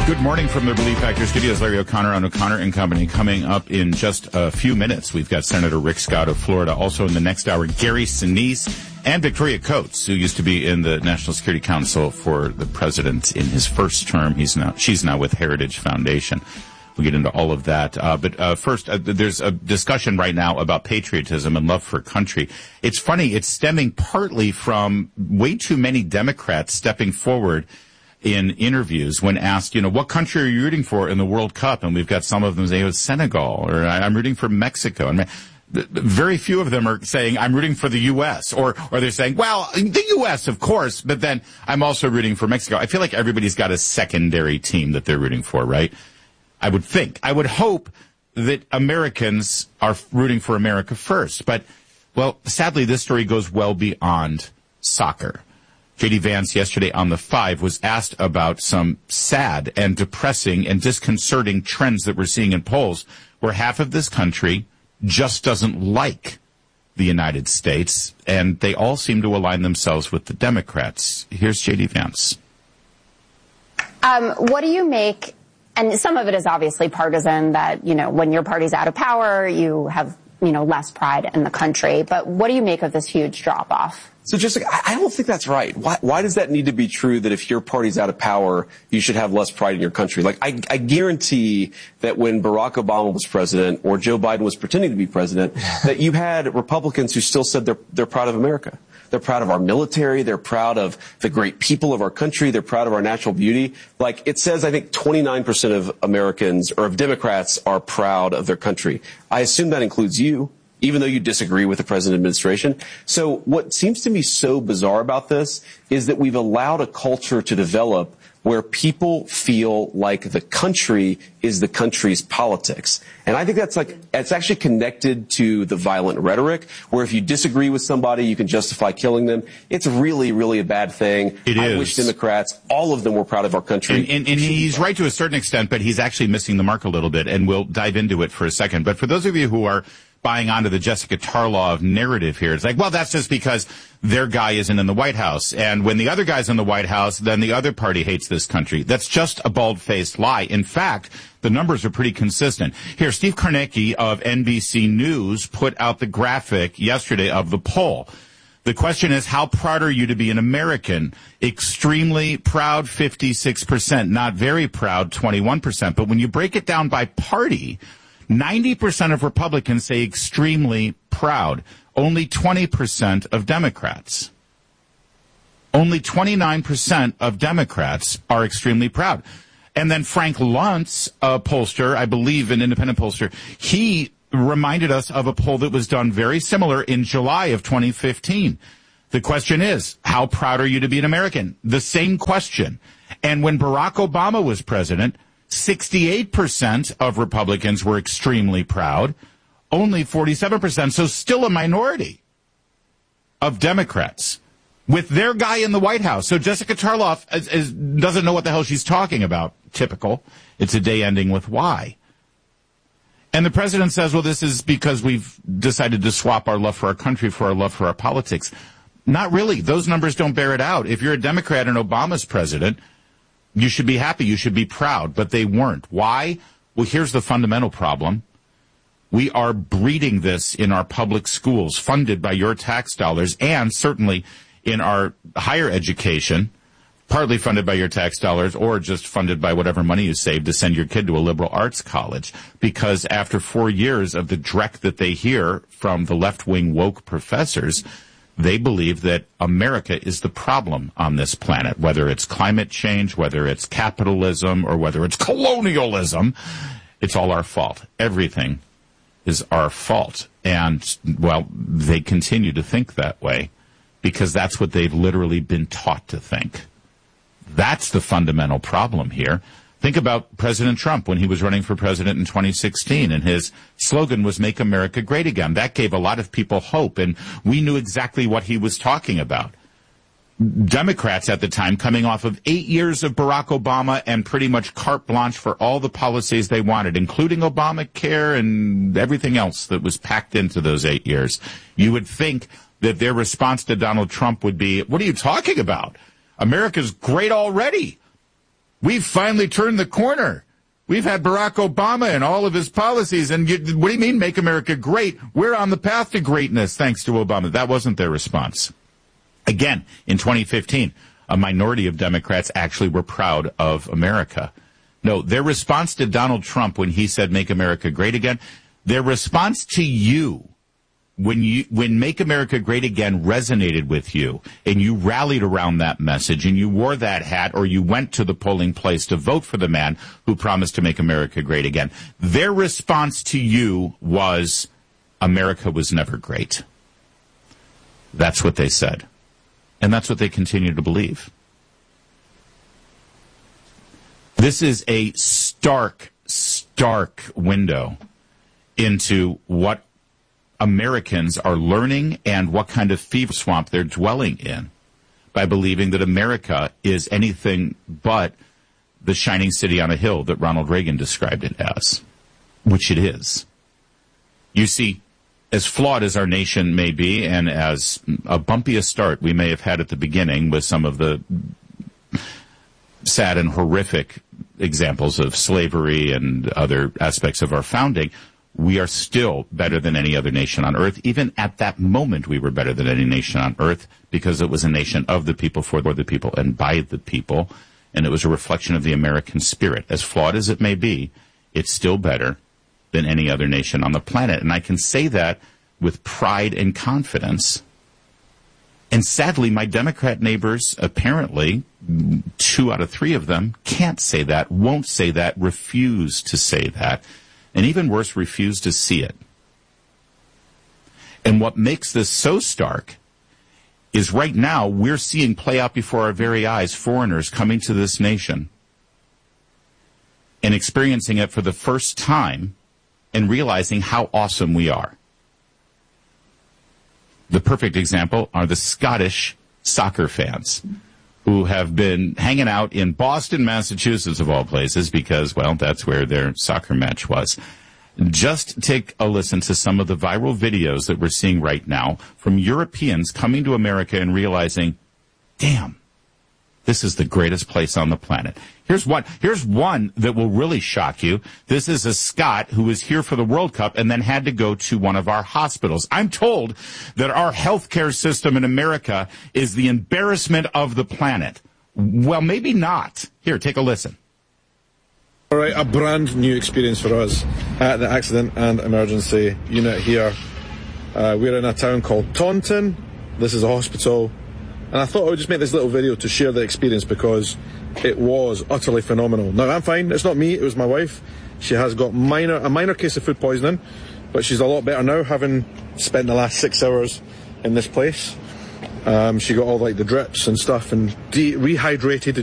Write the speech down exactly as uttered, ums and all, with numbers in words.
Good morning from the Belief Factor Studios. Larry O'Connor on O'Connor and Company. Coming up in just a few minutes, we've got Senator Rick Scott of Florida. Also in the next hour, Gary Sinise and Victoria Coates, who used to be in the National Security Council for the president in his first term. He's now she's now with Heritage Foundation. We'll get into all of that. Uh, but uh, first, uh, there's a discussion right now about patriotism and love for country. It's funny. It's stemming partly from way too many Democrats stepping forward in interviews when asked, you know, what country are you rooting for in the World Cup? And we've got some of them saying, oh, Senegal, or I'm rooting for Mexico. And very few of them are saying, I'm rooting for the U S, or, or they're saying, well, the U S, of course, but then I'm also rooting for Mexico. I feel like everybody's got a secondary team that they're rooting for, right? I would think. I would hope that Americans are rooting for America first. But, well, sadly, this story goes well beyond soccer. J D. Vance yesterday on The Five was asked about some sad and depressing and disconcerting trends that we're seeing in polls where half of this country just doesn't like the United States, and they all seem to align themselves with the Democrats. Here's J D. Vance. Um, what do you make, and some of it is obviously partisan, that, you know, when your party's out of power, you have, you know, less pride in the country, but what do you make of this huge drop-off? So just like, I don't think that's right. Why, why does that need to be true that if your party's out of power, you should have less pride in your country? Like, I, I guarantee that when Barack Obama was president or Joe Biden was pretending to be president, that you had Republicans who still said they're, they're proud of America. They're proud of our military. They're proud of the great people of our country. They're proud of our natural beauty. Like it says, I think twenty-nine percent of Americans or of Democrats are proud of their country. I assume that includes you, even though you disagree with the president administration. So what seems to me so bizarre about this is that we've allowed a culture to develop where people feel like the country is the country's politics. And I think that's like, it's actually connected to the violent rhetoric, where if you disagree with somebody, you can justify killing them. It's really, really a bad thing. It I is. wish Democrats, all of them were proud of our country. And, and, and he's right to a certain extent, but he's actually missing the mark a little bit, and we'll dive into it for a second. But for those of you who are buying onto the Jessica Tarlov narrative here, it's like, well, that's just because their guy isn't in the White House. And when the other guy's in the White House, then the other party hates this country. That's just a bald-faced lie. In fact, the numbers are pretty consistent. Here, Steve Kornacki of N B C News put out the graphic yesterday of the poll. The question is, how proud are you to be an American? Extremely proud, fifty-six percent. Not very proud, twenty-one percent. But when you break it down by party, ninety percent of Republicans say extremely proud. Only twenty percent of Democrats. Only twenty-nine percent of Democrats are extremely proud. And then Frank Luntz, a pollster, I believe an independent pollster, he reminded us of a poll that was done very similar in July of twenty fifteen. The question is, how proud are you to be an American? The same question. And when Barack Obama was president, sixty-eight percent of Republicans were extremely proud, only forty-seven percent, so still a minority of Democrats with their guy in the White House. So Jessica Tarlov is, is, doesn't know what the hell she's talking about. Typical. It's a day ending with Y. And the president says, well, this is because we've decided to swap our love for our country for our love for our politics. Not really. Those numbers don't bear it out. If you're a Democrat and Obama's president, you should be happy. You should be proud. But they weren't. Why? Well, here's the fundamental problem. We are breeding this in our public schools, funded by your tax dollars, and certainly in our higher education, partly funded by your tax dollars or just funded by whatever money you save to send your kid to a liberal arts college. Because after four years of the dreck that they hear from the left-wing woke professors, they believe that America is the problem on this planet, whether it's climate change, whether it's capitalism, or whether it's colonialism. It's all our fault. Everything is our fault. And, well, they continue to think that way because that's what they've literally been taught to think. That's the fundamental problem here. Think about President Trump when he was running for president in twenty sixteen, and his slogan was "Make America Great Again." That gave a lot of people hope, and we knew exactly what he was talking about. Democrats at the time, coming off of eight years of Barack Obama and pretty much carte blanche for all the policies they wanted, including Obamacare and everything else that was packed into those eight years. You would think that their response to Donald Trump would be, what are you talking about? America's great already. We've finally turned the corner. We've had Barack Obama and all of his policies, and you, what do you mean, make America great? We're on the path to greatness thanks to Obama. That wasn't their response. Again, in twenty fifteen, a minority of Democrats actually were proud of America. No, their response to Donald Trump when he said, make America great again, their response to you, when you, when Make America Great Again resonated with you and you rallied around that message and you wore that hat or you went to the polling place to vote for the man who promised to make America great again, their response to you was, America was never great. That's what they said. And that's what they continue to believe. This is a stark, stark window into what Americans are learning and what kind of fever swamp they're dwelling in by believing that America is anything but the shining city on a hill that Ronald Reagan described it as, which it is. You see, as flawed as our nation may be and as a bumpy a start we may have had at the beginning with some of the sad and horrific examples of slavery and other aspects of our founding, we are still better than any other nation on earth. Even at that moment, we were better than any nation on earth because it was a nation of the people, for the people, and by the people. And it was a reflection of the American spirit. As flawed as it may be, it's still better than any other nation on the planet. And I can say that with pride and confidence. And sadly, my Democrat neighbors, apparently, two out of three of them, can't say that, won't say that, refuse to say that. And even worse, refuse to see it. And what makes this so stark is right now we're seeing play out before our very eyes foreigners coming to this nation and experiencing it for the first time and realizing how awesome we are. The perfect example are the Scottish soccer fans who have been hanging out in Boston, Massachusetts, of all places, because, well, that's where their soccer match was. Just take a listen to some of the viral videos that we're seeing right now from Europeans coming to America and realizing, damn, this is the greatest place on the planet. Here's one, here's one that will really shock you. This is a Scot who was here for the World Cup and then had to go to one of our hospitals. I'm told that our healthcare system in America is the embarrassment of the planet. Well, maybe not. Here, take a listen. All right, a brand new experience for us at the Accident and Emergency Unit here. Uh, we're in a town called Taunton. This is a hospital. And I thought I would just make this little video to share the experience because it was utterly phenomenal. Now, I'm fine. It's not me. It was my wife. She has got minor a minor case of food poisoning, but she's a lot better now, having spent the last six hours in this place. Um, she got all like the drips and stuff and de- rehydrated.